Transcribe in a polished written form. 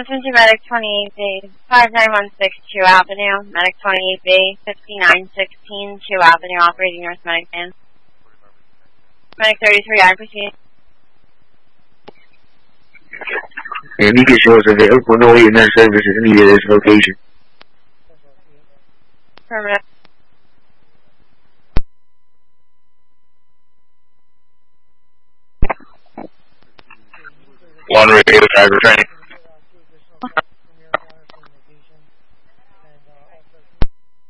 150 Medic 28B, 5916 2 Avenue, Medic 28B, 5916 2 Avenue, operating North Medic van. Medic 33, I proceed. And you can show us that the Illinois United Service is needed at this location. Affirmative. One radio driver training.